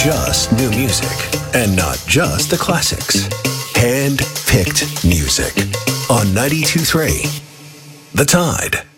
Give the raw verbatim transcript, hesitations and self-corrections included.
just new music and not just the classics. Hand-picked music on ninety-two point three The Tide.